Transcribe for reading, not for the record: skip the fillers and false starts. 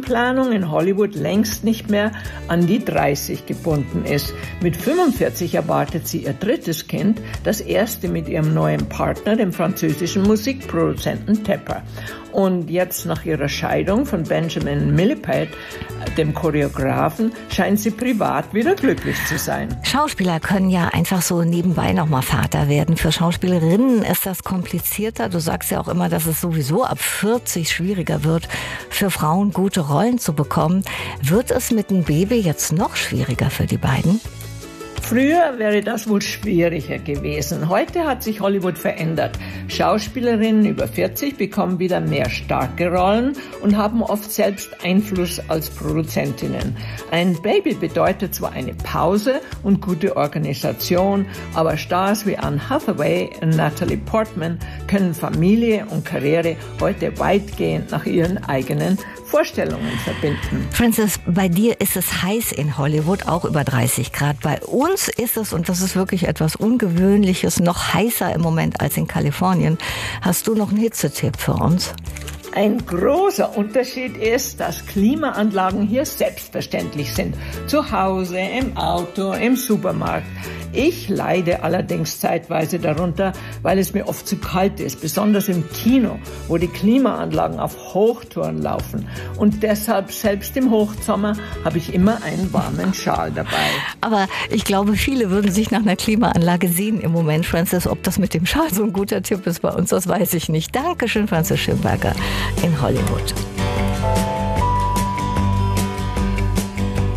Familienplanung in Hollywood längst nicht mehr an die 30 gebunden ist. Mit 45 erwartet sie ihr drittes Kind, das erste mit ihrem neuen Partner, dem französischen Musikproduzenten Tepper. Und jetzt nach ihrer Scheidung von Benjamin Millepied, dem Choreografen, scheint sie privat wieder glücklich zu sein. Schauspieler können ja einfach so nebenbei nochmal Vater werden. Für Schauspielerinnen ist das komplizierter. Du sagst ja auch immer, dass es sowieso ab 40 schwieriger wird, für Frauen gute Rollen zu bekommen. Wird es mit einem Baby jetzt noch schwieriger für die beiden? Früher wäre das wohl schwieriger gewesen. Heute hat sich Hollywood verändert. Schauspielerinnen über 40 bekommen wieder mehr starke Rollen und haben oft selbst Einfluss als Produzentinnen. Ein Baby bedeutet zwar eine Pause und gute Organisation, aber Stars wie Anne Hathaway und Natalie Portman können Familie und Karriere heute weitgehend nach ihren eigenen Vorstellungen verbinden. Frances, bei dir ist es heiß in Hollywood, auch über 30 Grad. Bei uns ist es, und das ist wirklich etwas Ungewöhnliches, noch heißer im Moment als in Kalifornien. Hast du noch einen Hitzetipp für uns? Ein großer Unterschied ist, dass Klimaanlagen hier selbstverständlich sind. Zu Hause, im Auto, im Supermarkt. Ich leide allerdings zeitweise darunter, weil es mir oft zu kalt ist, besonders im Kino, wo die Klimaanlagen auf Hochtouren laufen. Und deshalb, selbst im Hochsommer, habe ich immer einen warmen Schal dabei. Aber ich glaube, viele würden sich nach einer Klimaanlage sehen im Moment, Frances. Ob das mit dem Schal so ein guter Tipp ist bei uns, das weiß ich nicht. Dankeschön, Frances Schönberger in Hollywood.